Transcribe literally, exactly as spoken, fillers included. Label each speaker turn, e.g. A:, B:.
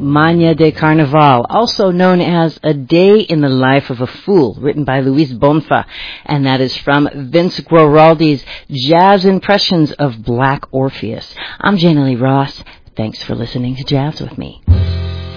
A: Magna de Carnaval, also known as A Day in the Life of a Fool, written by Luis Bonfa, and that is from Vince Guaraldi's Jazz Impressions of Black Orpheus. I'm Jana Lee Ross. Thanks for listening to Jazz with me.